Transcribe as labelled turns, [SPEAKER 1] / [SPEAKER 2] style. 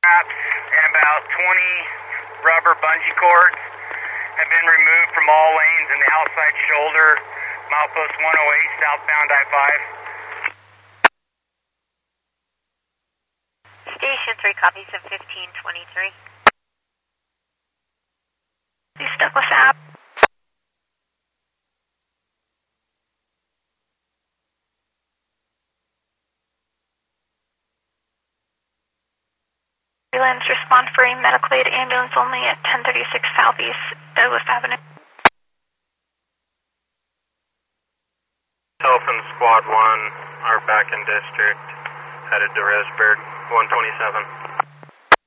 [SPEAKER 1] Straps and about 20 rubber bungee cords have been removed from all lanes in the outside shoulder, milepost 108, southbound I-5.
[SPEAKER 2] Station 3 copies of 1523.
[SPEAKER 3] You stuck with that? Ambulance, respond for a medical aid ambulance only at 1036 Southeast Douglas Avenue.
[SPEAKER 4] Health and Squad 1 are back in district, headed to Resburg, 127.